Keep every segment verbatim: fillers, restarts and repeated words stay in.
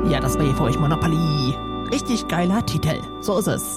Ja, das war hier für euch Monopoly. Richtig geiler Titel. So ist es.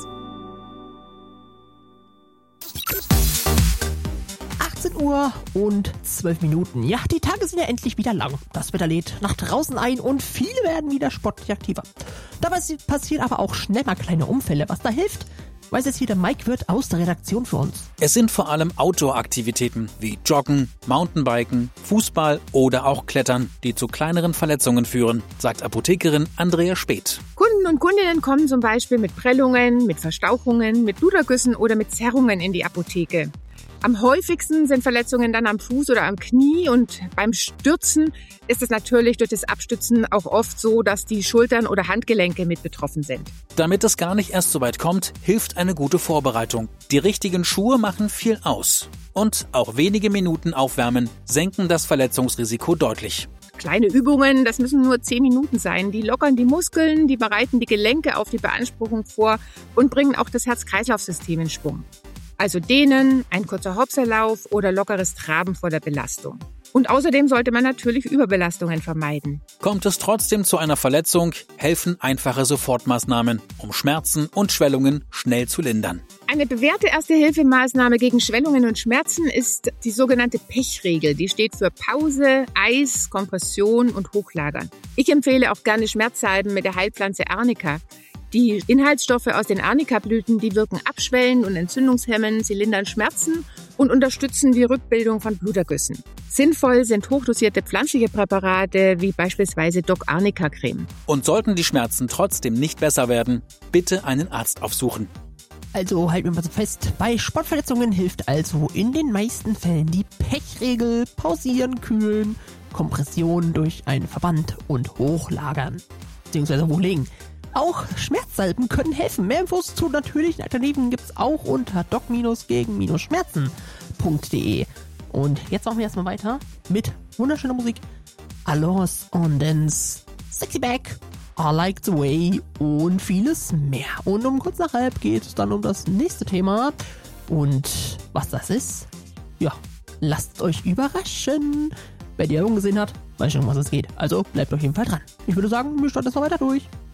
achtzehn Uhr und zwölf Minuten. Ja, die Tage sind ja endlich wieder lang. Das Wetter lädt nach draußen ein und viele werden wieder sportlich aktiver. Dabei passieren aber auch schnell mal kleine Unfälle. Was da hilft, weiß jetzt hier der Mike Wirth aus der Redaktion für uns. Es sind vor allem Outdoor-Aktivitäten wie Joggen, Mountainbiken, Fußball oder auch Klettern, die zu kleineren Verletzungen führen, sagt Apothekerin Andrea Speth. Kunden und Kundinnen kommen zum Beispiel mit Prellungen, mit Verstauchungen, mit Blutergüssen oder mit Zerrungen in die Apotheke. Am häufigsten sind Verletzungen dann am Fuß oder am Knie und beim Stürzen ist es natürlich durch das Abstützen auch oft so, dass die Schultern oder Handgelenke mit betroffen sind. Damit es gar nicht erst so weit kommt, hilft eine gute Vorbereitung. Die richtigen Schuhe machen viel aus. Und auch wenige Minuten Aufwärmen senken das Verletzungsrisiko deutlich. Kleine Übungen, das müssen nur zehn Minuten sein. Die lockern die Muskeln, die bereiten die Gelenke auf die Beanspruchung vor und bringen auch das Herz-Kreislauf-System in Schwung. Also dehnen, ein kurzer Hopserlauf oder lockeres Traben vor der Belastung. Und außerdem sollte man natürlich Überbelastungen vermeiden. Kommt es trotzdem zu einer Verletzung, helfen einfache Sofortmaßnahmen, um Schmerzen und Schwellungen schnell zu lindern. Eine bewährte Erste-Hilfe-Maßnahme gegen Schwellungen und Schmerzen ist die sogenannte Pechregel. Die steht für Pause, Eis, Kompression und Hochlagern. Ich empfehle auch gerne Schmerzsalben mit der Heilpflanze Arnika. Die Inhaltsstoffe aus den Arnika-Blüten, die wirken abschwellend und entzündungshemmend, sie lindern Schmerzen und unterstützen die Rückbildung von Blutergüssen. Sinnvoll sind hochdosierte pflanzliche Präparate wie beispielsweise Doc-Arnika-Creme. Und sollten die Schmerzen trotzdem nicht besser werden, bitte einen Arzt aufsuchen. Also halten wir mal so fest, bei Sportverletzungen hilft also in den meisten Fällen die Pechregel, pausieren, kühlen, Kompression durch einen Verband und hochlagern, beziehungsweise hochlegen. Auch Schmerzsalben können helfen. Mehr Infos zu natürlichen Alternativen gibt's auch unter doc gegen schmerzen punkt de. Und jetzt machen wir erstmal weiter mit wunderschöner Musik. Alors on dance, Sexy Back, I Like the Way und vieles mehr. Und um kurz nach halb geht es dann um das nächste Thema. Und was das ist, ja, lasst euch überraschen. Wer die Werbung gesehen hat, weiß schon, um was es geht. Also bleibt auf jeden Fall dran. Ich würde sagen, wir starten jetzt mal weiter durch.